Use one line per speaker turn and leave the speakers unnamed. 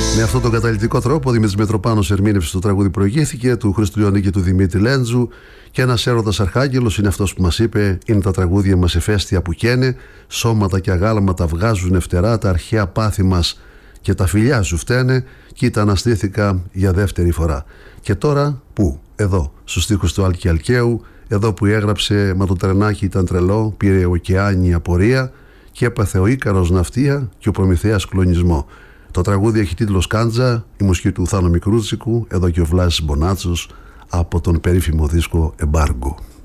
Με αυτόν τον καταλυτικό τρόπο, ο Δημήτρης Μητροπάνος ερμήνευσε το τραγούδι «Προηγήθηκε» του Χρήστου Λιώνη και του Δημήτρη Λέντζου. Και ένας έρωτας αρχάγγελος είναι αυτός που μας είπε: είναι τα τραγούδια μας εφαίστεια που καίνε, σώματα και αγάλματα βγάζουν φτερά, τα αρχαία πάθη μας και τα φιλιά σου φταίνε. Κοίτα, αναστήθηκα για δεύτερη φορά. Και τώρα πού? Εδώ, στους στίχους του Άλκη Αλκαίου, εδώ που έγραψε «Μα το τρενάκι ήταν τρελό, πήρε ωκεάνια απορία και έπαθε ο Ίκαρος ναυτία και ο Προμηθέας κλονισμό». Το τραγούδι έχει τίτλο «Σκάντζα», η μουσική του Θάνο Μικρούτσικου, εδώ και ο Βλάσης Μπονάτσος από τον περίφημο δίσκο «Εμπάργκο».